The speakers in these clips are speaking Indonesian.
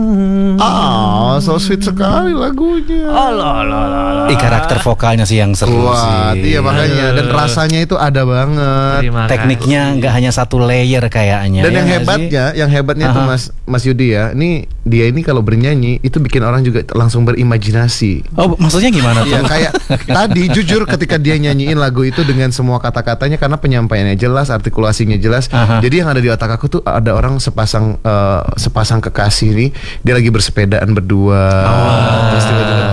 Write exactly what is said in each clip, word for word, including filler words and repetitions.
Ah, so sweet sekali lagunya. Oh, lah, lah, lah, lah. Eh, karakter vokalnya sih yang seru Kuat, sih. iya makanya. Dan rasanya itu ada banget. Terima Tekniknya nggak hanya satu layer kayaknya. Dan ya yang nggak hebatnya, yang hebatnya itu Aha. Mas Mas Yudi ya. Ini dia ini kalau bernyanyi itu bikin orang juga langsung berimajinasi. Oh, maksudnya gimana tuh? Iya kayak tadi jujur ketika dia nyanyiin lagu itu dengan semua kata-katanya karena penyampaiannya jelas, artikulasinya jelas. Aha. Jadi yang ada di otak aku tuh ada orang sepasang eh, sepasang kekasih nih, dia lagi bersepedaan berdua. Terus tiba-tiba,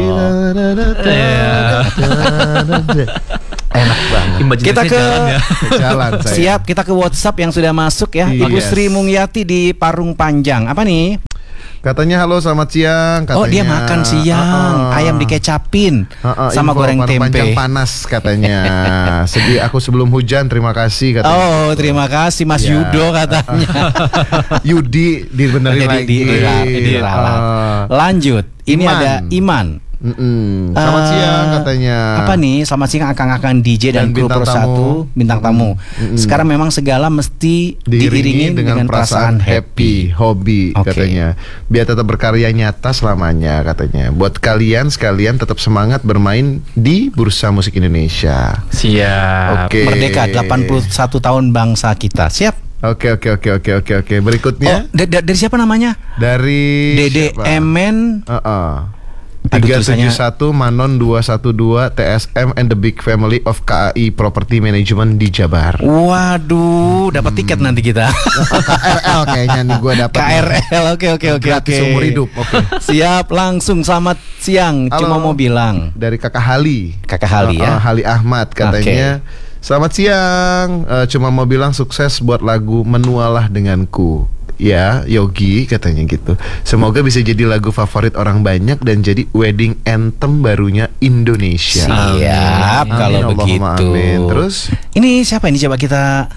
enak banget. Imajinasi Kita ke jalan ya. Jalan saya. Siap, kita ke WhatsApp yang sudah masuk ya. Yes. Ibu Sri Mungyati di Parung Panjang. Apa nih? Katanya halo selamat siang. Katanya, Oh, dia makan siang, uh-uh. ayam dikecapin Uh-uh, sama info goreng Parung Panjang tempe. panas katanya. Sedih aku sebelum hujan, terima kasih katanya. Oh, terima kasih Mas Ya. Yudo katanya. Yudi dibenerin Jadi lagi. di, di, di- diralat. Uh, Lanjut, ini Iman. ada Iman. mm-mm. Selamat Eh, siang katanya. Apa nih? Selamat siang akang-akang D J dan, Dan kru bintang Persatu tamu. bintang tamu. Mm-mm. Sekarang memang segala mesti diiringi, dengan, perasaan happy. hobi Oke. katanya. Biar tetap berkarya nyata selamanya katanya. Buat kalian sekalian tetap semangat bermain di Bursa Musik Indonesia. Siap. Oke. Merdeka delapan puluh satu tahun bangsa kita. Siap? Oke oke oke oke oke oke. Berikutnya Oh, da- da- dari siapa namanya? dari Dede siapa? Emen. Uh-uh. Aduh, tiga tulisannya- tujuh satu Manon dua satu dua T S M and the Big Family of K A I Property Management di Jabar. Waduh, dapat tiket nanti kita. K R L kayaknya nih gue dapat. K R L, oke oke oke Gratis oke. seumur hidup. Oke. Siap, langsung selamat siang. Halo. Cuma mau bilang, Dari Kakak Hali. Kakak Hali ya. Uh, uh, Hali Ahmad katanya. Selamat siang. Eh, cuma mau bilang sukses buat lagu Menualah Denganku. Ya, Yogi katanya gitu. Semoga bisa jadi lagu favorit orang banyak dan jadi wedding anthem barunya Indonesia. Siap, Amin, kalau Allahumma begitu. amin. Terus Ini siapa ini coba kita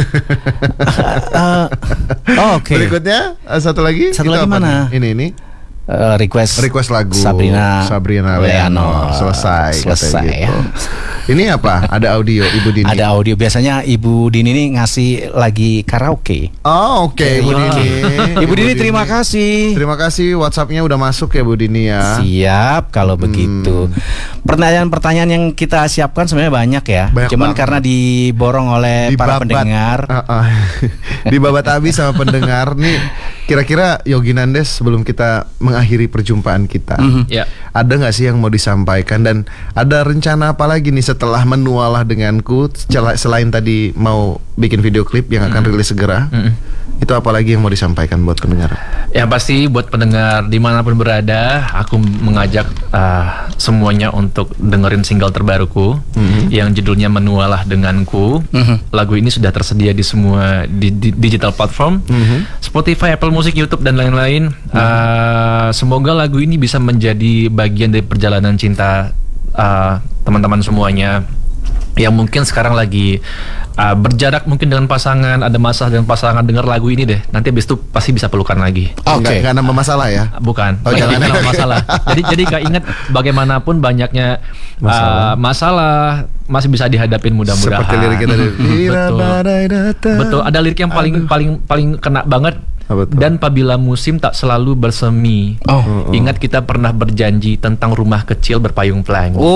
Eh, oh, Oke. berikutnya eh, satu lagi. Satu Itu lagi apa mana? nih? Ini ini Eh, request request lagu Sabrina Sabrina Leano selesai selesai katanya ya. gitu. Ini apa? Ada audio Ibu Dini. Ada audio, biasanya Ibu Dini ini ngasih lagi karaoke. Oh, oke Ibu Iya. Dini. Ibu Dini terima kasih. Terima kasih WhatsApp-nya udah masuk ya Bu Dini ya. Siap kalau begitu. Pertanyaan-pertanyaan yang kita siapkan sebenarnya banyak ya. Banyak Cuman banget. karena diborong oleh para pendengar. Uh, uh. Dibabat habis sama pendengar nih. Kira-kira Yogi Nandes sebelum kita mengakhiri perjumpaan kita, Mhm. Ya. ada nggak sih yang mau disampaikan dan ada rencana apa lagi nih setelah Menualah Denganku sel- selain tadi mau bikin video klip yang akan rilis segera? Mm-mm. Itu apa lagi yang mau disampaikan buat pendengar? Yang pasti buat pendengar dimanapun berada, aku mengajak uh, semuanya untuk dengerin single terbaruku yang judulnya Menualah Denganku. Mhm. Lagu ini sudah tersedia di semua di, di- digital platform, Spotify, Apple Music, YouTube dan lain-lain. Uh, semoga lagu ini bisa menjadi bagian dari perjalanan cinta uh, teman-teman semuanya yang mungkin sekarang lagi uh, berjarak mungkin dengan pasangan, ada masalah dengan pasangan, dengar lagu ini deh. Nanti habis itu pasti bisa pelukan lagi. Oke. Nggak, nggak nambah masalah ya? Bukan, Oh, jangan. Bukan masalah. Jadi jadi Kak ingat bagaimanapun banyaknya Masalah. uh, masalah masih bisa dihadapin mudah-mudahan. Seperti lirik kita dari Bila Betul. badai datang. Betul, ada lirik yang paling paling paling kena banget. Apa tuh? Dan apabila musim tak selalu bersemi. Oh. Ingat kita pernah berjanji tentang rumah kecil berpayung pelangi. Oh.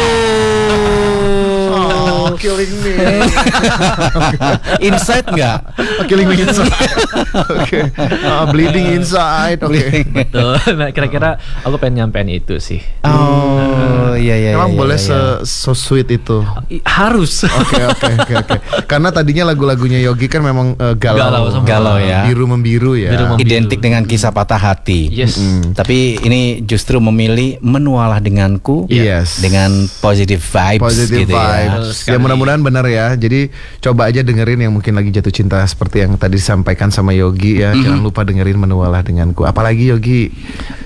Oh, killing me. Insight nggak? Killing me inside. Oke. Ah, bleeding inside. Oke. Betul. Nah, kira-kira aku pengen nyampein itu sih. Oh iya iya. Emang iya, boleh iya. se so sweet itu. I- Harus. Oke oke oke oke. Karena tadinya lagu-lagunya Yogi kan memang eh, galau, Galau sama- Galau ya. biru membiru ya. Biru membiru. Identik dengan kisah patah hati. Yes. Tapi ini justru memilih Menualah Denganku Yes. dengan positive vibes Positive gitu ya. vibes. Betul Ya sekali. mudah-mudahan benar ya. Jadi coba aja dengerin yang mungkin lagi jatuh cinta seperti yang tadi disampaikan sama Yogi ya. Jangan lupa dengerin Menualah Denganku. Apalagi Yogi?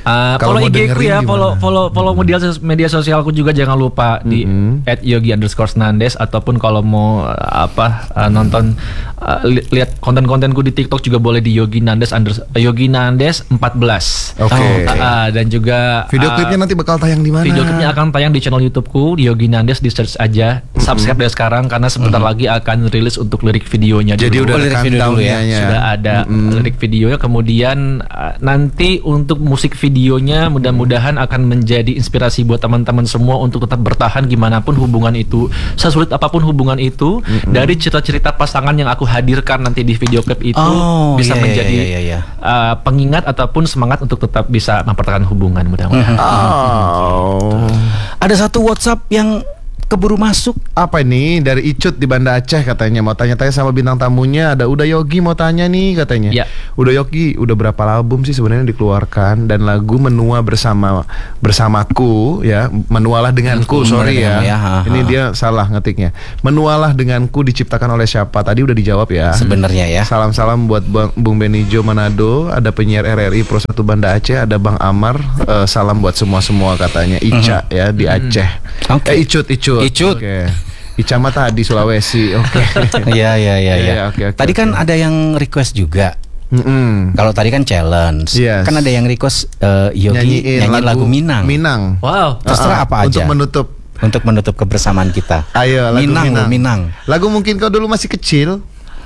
Uh, Kalau follow mau I G ku dengerin ya, gimana? follow follow follow media sos- media sosialku juga jangan lupa di Mm-hmm. at yogi underscore nandes ataupun kalau mau uh, apa uh, nonton uh, li- lihat konten-kontenku di TikTok juga boleh di yogi nandes unders uh, yogi nandes empat belas. Oke. Uh, uh, dan juga Video uh, klipnya nanti bakal tayang di mana? video klipnya akan tayang di channel YouTubeku di Yogi Nandes, di search aja, subscribe dari sekarang karena sebentar lagi akan rilis untuk lirik videonya. Jadi dulu. udah Oh, lirik ada video dulu ya. countdown-nya. Sudah ada lirik videonya, kemudian uh, nanti untuk musik videonya mudah-mudahan akan menjadi inspirasi buat teman-teman semua untuk tetap bertahan gimana pun hubungan itu, sesulit apapun hubungan itu, dari cerita-cerita pasangan yang aku hadirkan nanti di video clip itu Oh, bisa iya, iya, menjadi iya, iya. uh, pengingat ataupun semangat untuk tetap bisa mempertahankan hubungan mudah-mudahan. Oh. Ada satu WhatsApp yang keburu masuk. Apa ini dari Icut di Banda Aceh katanya mau tanya-tanya sama bintang tamunya. Ada Udah Yogi mau tanya nih katanya. Ya. Udah Yogi udah berapa album sih sebenarnya dikeluarkan dan lagu Menua bersama bersamaku ya, Menualah denganku, Hmm, sorry ya. Menua ya, ha, ha. Ini dia salah ngetiknya. Menualah denganku diciptakan oleh siapa? Tadi udah dijawab ya. Sebenarnya ya. Salam-salam buat Bang, Bung Benijo Manado, ada penyiar R R I Pro satu Banda Aceh, ada Bang Amar, eh, salam buat semua-semua katanya. Ica ya di Aceh. Oke. Eh Icut, Icut. Icut. Oke. Ica mah tadi Sulawesi. Oke. Iya iya iya Iya, iya. oke, oke, Tadi kan oke. ada yang request juga. Mm-mm. Kalau tadi kan challenge. Yes. Kan ada yang request eh, Yogi Nyanyiin nyanyi lagu, Minang. Minang. Wow. Terserah Ah, apa aja. Untuk menutup. Untuk menutup kebersamaan kita. Ayo lagu Minang, Minang. loh, Minang. Lagu mungkin kau dulu masih kecil.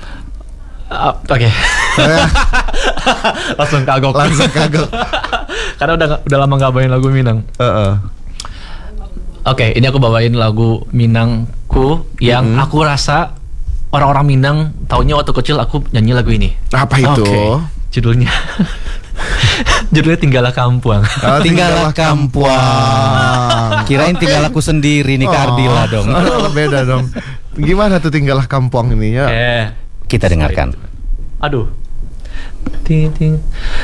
Uh, Oke. Langsung kagok. Langsung kagok. Karena udah udah lama nggak bawain lagu Minang. Heeh. Oke, ini aku bawain lagu Minangku yang Mm-hmm. aku rasa orang-orang Minang taunya waktu kecil aku nyanyi lagu ini. Apa itu? Oke. Judulnya Judulnya Tinggallah Kampuang. Oh, Tinggallah Kampuang. Kirain tinggal aku sendiri nih Kardila dong. Oh, beda dong. Gimana tuh Tinggallah Kampung ini ya? Eh, Kita dengarkan. aduh. Ting ting